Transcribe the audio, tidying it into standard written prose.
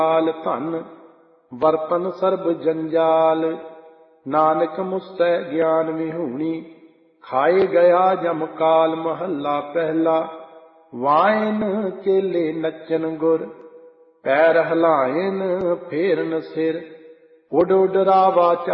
ਧਨ ਵਰਤਨ ਸਰਬ ਜੰਜਾਲ। ਨਾਨਕ ਮੁਸਤੈ ਗਿਆਨ ਵਿਹੂਣੀ ਖਾਏ ਗਿਆ ਜਮ ਕਾਲ। ਮਹੱਲਾ ਪਹਿਲਾ। ਵਾਇਨ ਚੇਲੇ ਨੱਚਨ ਗੁਰ ਪੈਰ ਹਿਲਾਇਨ ਫੇਰਨ ਸਿਰ। ਉੱਡ ਉੱਡ ਰਾਵਾ